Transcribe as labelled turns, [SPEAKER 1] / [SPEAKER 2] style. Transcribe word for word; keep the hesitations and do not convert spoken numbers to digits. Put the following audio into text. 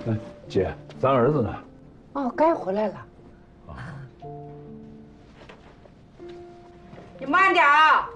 [SPEAKER 1] 哎，姐，咱儿子呢？
[SPEAKER 2] 哦，该回来了。
[SPEAKER 1] 啊，
[SPEAKER 2] 你慢点啊！